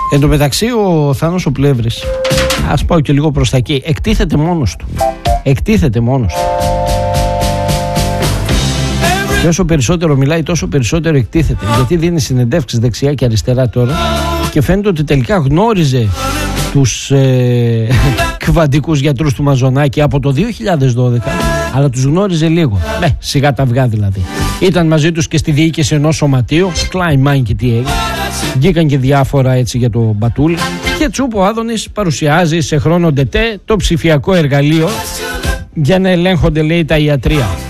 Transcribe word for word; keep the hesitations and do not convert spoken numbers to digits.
Εν τω μεταξύ ο Θάνος ο Πλεύρης, ας πάω και λίγο προς τα εκεί, εκτίθεται μόνος του. Εκτίθεται μόνος του. Και όσο περισσότερο μιλάει, τόσο περισσότερο εκτίθεται. Γιατί δίνει συνεντεύξεις δεξιά και αριστερά τώρα και φαίνεται ότι τελικά γνώριζε τους ε, κβαντικούς γιατρούς του Μαζονάκη από το δύο χιλιάδες δώδεκα, αλλά τους γνώριζε λίγο. Ναι, σιγά τα αυγά δηλαδή. Ήταν μαζί τους και στη διοίκηση ενός σωματείου, Klein και τι έγινε. Βγήκαν και διάφορα έτσι για το Μπατούλη. Και τσούπο Άδωνης παρουσιάζει σε χρόνο ντετέ το ψηφιακό εργαλείο για να ελέγχονται, λέει, τα ιατρεία.